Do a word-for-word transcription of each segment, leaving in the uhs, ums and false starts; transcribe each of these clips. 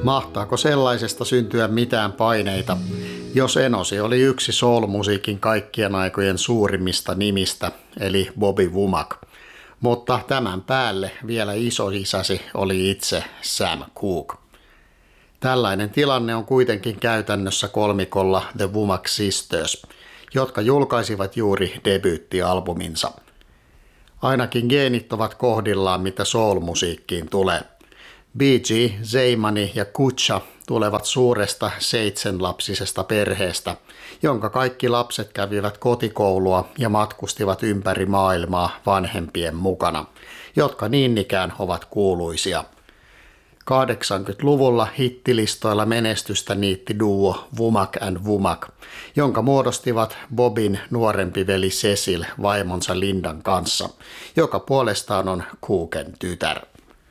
Mahtaako sellaisesta syntyä mitään paineita, jos Enosi oli yksi soul-musiikin kaikkien aikojen suurimmista nimistä, eli Bobby Womack. Mutta tämän päälle vielä isoisäsi oli itse Sam Cooke. Tällainen tilanne on kuitenkin käytännössä kolmikolla The Womack Sisters, jotka julkaisivat juuri debyyttialbuminsa. Ainakin geenit ovat kohdillaan, mitä soul-musiikkiin tulee. Bee Gee, Zeymani ja Kucha tulevat suuresta seitsemänlapsisesta perheestä, jonka kaikki lapset kävivät kotikoulua ja matkustivat ympäri maailmaa vanhempien mukana, jotka niin ikään ovat kuuluisia. kahdeksankymmentäluvulla hittilistoilla menestystä niitti duo Womack and Womack, jonka muodostivat Bobin nuorempi veli Cecil vaimonsa Lindan kanssa, joka puolestaan on Cooken tytär.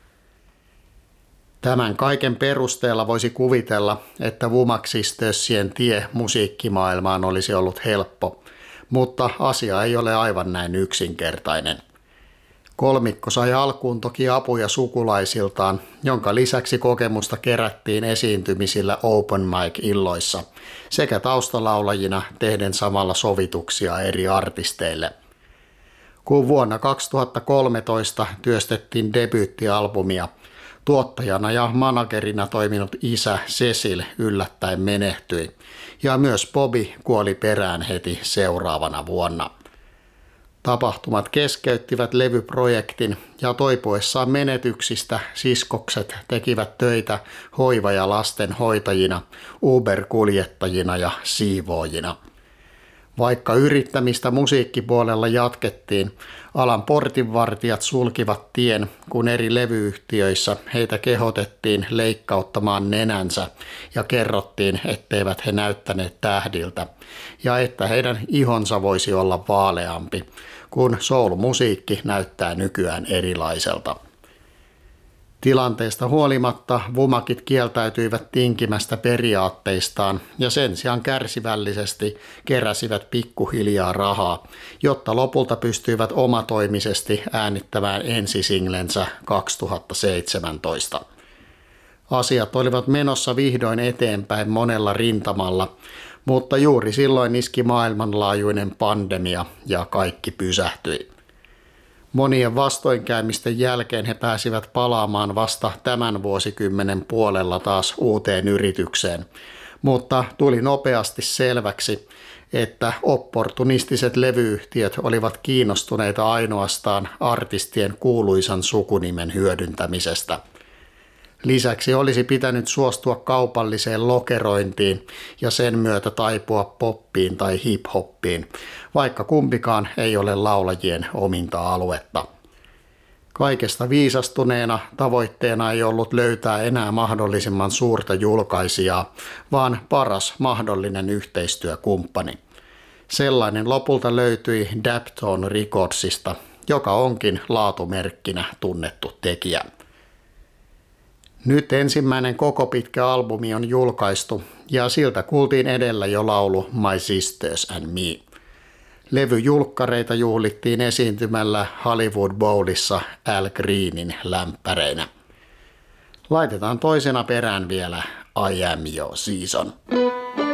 Tämän kaiken perusteella voisi kuvitella, että Womack Sistersien tie musiikkimaailmaan olisi ollut helppo, mutta asia ei ole aivan näin yksinkertainen. Kolmikko sai alkuun toki apuja sukulaisiltaan, jonka lisäksi kokemusta kerättiin esiintymisillä open mic-illoissa sekä taustalaulajina tehden samalla sovituksia eri artisteille. Kun vuonna kaksituhattakolmetoista työstettiin debyyttialbumia, tuottajana ja managerina toiminut isä Cecil yllättäen menehtyi, ja myös Bobby kuoli perään heti seuraavana vuonna. Tapahtumat keskeyttivät levyprojektin ja toipuessaan menetyksistä siskokset tekivät töitä hoiva- ja lastenhoitajina, Uber-kuljettajina ja siivoojina. Vaikka yrittämistä musiikkipuolella jatkettiin, alan portinvartijat sulkivat tien, kun eri levyyhtiöissä heitä kehotettiin leikkauttamaan nenänsä ja kerrottiin, etteivät he näyttäneet tähdiltä ja että heidän ihonsa voisi olla vaaleampi, kun soul-musiikki näyttää nykyään erilaiselta. Tilanteesta huolimatta Womackit kieltäytyivät tinkimästä periaatteistaan ja sen sijaan kärsivällisesti keräsivät pikkuhiljaa rahaa, jotta lopulta pystyivät omatoimisesti äänittämään ensisinglensä kaksituhattaseitsemäntoista. Asiat olivat menossa vihdoin eteenpäin monella rintamalla, mutta juuri silloin iski maailmanlaajuinen pandemia ja kaikki pysähtyi. Monien vastoinkäymisten jälkeen he pääsivät palaamaan vasta tämän vuosikymmenen puolella taas uuteen yritykseen, mutta tuli nopeasti selväksi, että opportunistiset levyyhtiöt olivat kiinnostuneita ainoastaan artistien kuuluisan sukunimen hyödyntämisestä. Lisäksi olisi pitänyt suostua kaupalliseen lokerointiin ja sen myötä taipua poppiin tai hip-hoppiin, vaikka kumpikaan ei ole laulajien ominta aluetta. Kaikesta viisastuneena tavoitteena ei ollut löytää enää mahdollisimman suurta julkaisijaa, vaan paras mahdollinen yhteistyökumppani. Sellainen lopulta löytyi Daptone Recordsista, joka onkin laatumerkkinä tunnettu tekijä. Nyt ensimmäinen koko pitkä albumi on julkaistu ja siltä kuultiin edellä jo laulu My Sisters and Me. Levyjulkkareita juhlittiin esiintymällä Hollywood Bowlissa Al Greenin lämpäreinä. Laitetaan toisena perään vielä I Am Your Season.